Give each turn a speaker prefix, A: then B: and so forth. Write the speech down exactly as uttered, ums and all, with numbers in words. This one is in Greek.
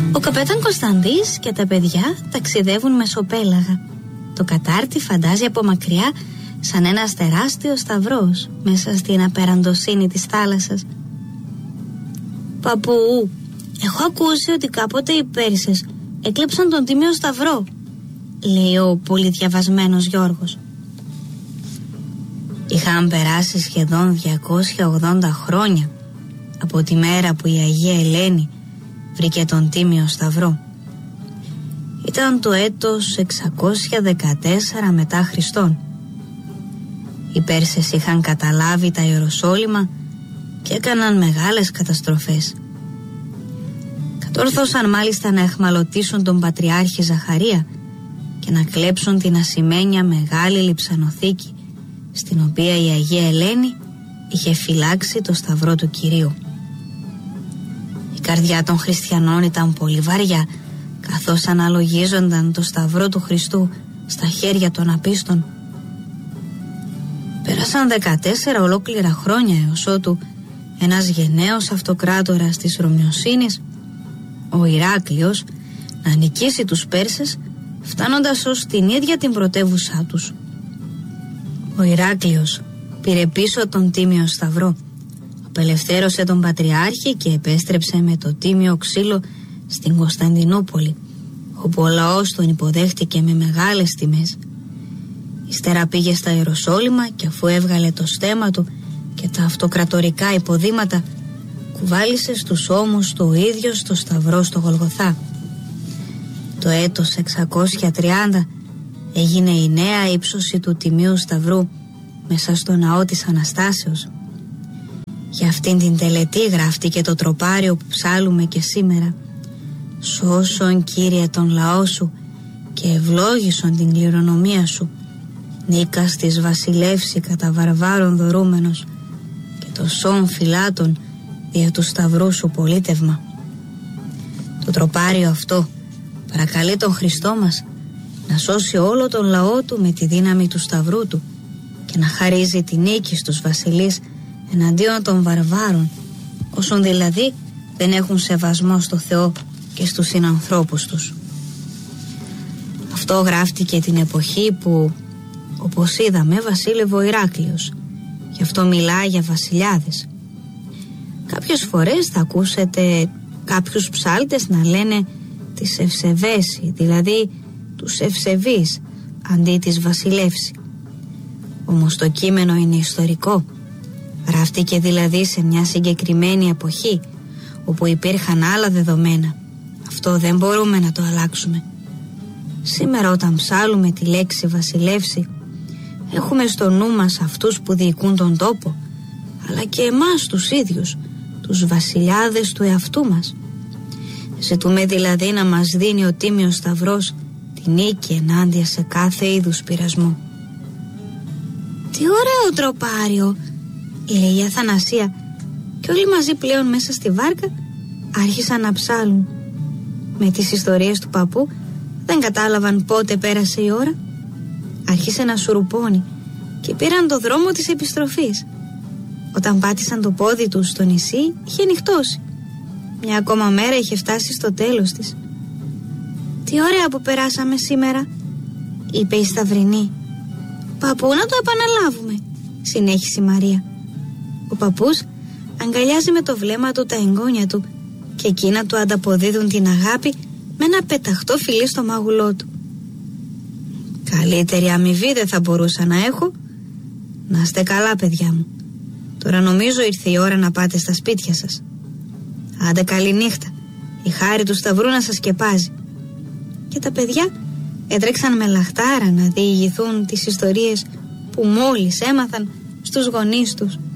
A: Ο καπετάν Κωνσταντής και τα παιδιά ταξιδεύουν μεσοπέλαγα. Το κατάρτι φαντάζει από μακριά σαν ένας τεράστιος σταυρός μέσα στην απεραντοσύνη της θάλασσας. «Παππού, έχω ακούσει ότι κάποτε οι Πέρσες έκλεψαν τον Τίμιο Σταυρό», λέει ο πολύ διαβασμένος Γιώργος. Είχαν περάσει σχεδόν διακόσια ογδόντα χρόνια από τη μέρα που η Αγία Ελένη βρήκε τον Τίμιο Σταυρό. Ήταν το έτος εξακόσια δεκατέσσερα μετά Χριστόν. Οι Πέρσες είχαν καταλάβει τα Ιεροσόλυμα και έκαναν μεγάλες καταστροφές. Κατόρθωσαν μάλιστα να εχμαλωτήσουν τον Πατριάρχη Ζαχαρία και να κλέψουν την ασημένια μεγάλη λειψανοθήκη στην οποία η Αγία Ελένη είχε φυλάξει το Σταυρό του Κυρίου. Η καρδιά των χριστιανών ήταν πολύ βαριά, καθώς αναλογίζονταν το Σταυρό του Χριστού στα χέρια των απίστων. Πέρασαν δεκατέσσερα ολόκληρα χρόνια έως ότου ένας γενναίος αυτοκράτορας της Ρωμιοσύνης, ο Ηράκλειος, να νικήσει τους Πέρσες, φτάνοντας ως την ίδια την πρωτεύουσά τους. Ο Ηράκλειος πήρε πίσω τον Τίμιο Σταυρό, απελευθέρωσε τον Πατριάρχη και επέστρεψε με το τίμιο ξύλο στην Κωνσταντινούπολη, όπου ο λαός τον υποδέχτηκε με μεγάλες τιμές. Ύστερα πήγε στα Ιεροσόλυμα και αφού έβγαλε το στέμμα του και τα αυτοκρατορικά υποδήματα, κουβάλισε στους ώμους του ο ίδιος το Σταυρό στο Γολγοθά. Το έτος εξακόσια τριάντα έγινε η νέα ύψωση του Τιμίου Σταυρού μέσα στο ναό της Αναστάσεως. Για αυτήν την τελετή γράφτηκε το τροπάριο που ψάλουμε και σήμερα. «Σώσον, Κύριε, τον λαό σου και ευλόγησον την κληρονομία σου. Νίκας της βασιλεύσει κατά βαρβάρων δωρούμενος και το σών φυλάτων δια του Σταυρού σου πολίτευμα». Το τροπάριο αυτό παρακαλεί τον Χριστό μας να σώσει όλο τον λαό του με τη δύναμη του Σταυρού του και να χαρίζει τη νίκη στους βασιλείς εναντίον των βαρβάρων, όσων δηλαδή δεν έχουν σεβασμό στο Θεό και στους συνανθρώπους τους. Αυτό γράφτηκε την εποχή που, όπως είδαμε, βασίλευε ο Ηράκλειος. Γι' αυτό μιλά για βασιλιάδες. Κάποιες φορές θα ακούσετε κάποιους ψάλτες να λένε τις ευσεβέσει, δηλαδή τους ευσεβείς, αντί της βασιλεύση. Όμως το κείμενο είναι ιστορικό. Γράφτηκε δηλαδή σε μια συγκεκριμένη εποχή όπου υπήρχαν άλλα δεδομένα. Αυτό δεν μπορούμε να το αλλάξουμε. Σήμερα όταν ψάλουμε τη λέξη βασιλεύση, έχουμε στο νου μας αυτούς που διοικούν τον τόπο, αλλά και εμάς τους ίδιους, τους βασιλιάδες του εαυτού μας. Ζητούμε δηλαδή να μας δίνει ο Τίμιος Σταυρός τη νίκη ενάντια σε κάθε είδους πειρασμό. «Τι ωραίο τροπάριο», λέει η Αθανασία, και όλοι μαζί πλέον μέσα στη βάρκα άρχισαν να ψάλουν. Με τις ιστορίες του παππού δεν κατάλαβαν πότε πέρασε η ώρα. Άρχισε να σουρουπώνει και πήραν το δρόμο της επιστροφής. Όταν πάτησαν το πόδι τους στο νησί είχε νυχτώσει. Μια ακόμα μέρα είχε φτάσει στο τέλος της. «Τι ωραία που περάσαμε σήμερα», είπε η Σταυρινή. «Παππού, να το επαναλάβουμε», συνέχισε η Μαρία. Ο παππούς αγκαλιάζει με το βλέμμα του τα εγγόνια του και εκείνα του ανταποδίδουν την αγάπη με ένα πεταχτό φιλί στο μάγουλό του. «Καλύτερη αμοιβή δεν θα μπορούσα να έχω. Να είστε καλά, παιδιά μου. Τώρα νομίζω ήρθε η ώρα να πάτε στα σπίτια σας. Άντε καλή νύχτα. Η χάρη του Σταυρού να σας σκεπάζει». Και τα παιδιά έτρεξαν με λαχτάρα να διηγηθούν τις ιστορίες που μόλις έμαθαν στους γονείς τους.